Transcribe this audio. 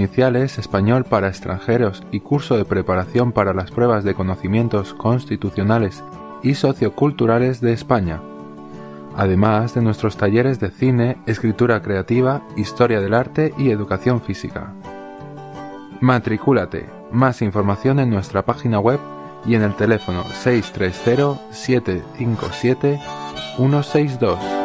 iniciales, español para extranjeros y curso de preparación para las pruebas de conocimientos constitucionales y socioculturales de España, además de nuestros talleres de cine, escritura creativa, historia del arte y educación física. Matricúlate. Más información en nuestra página web y en el teléfono 630 757 162.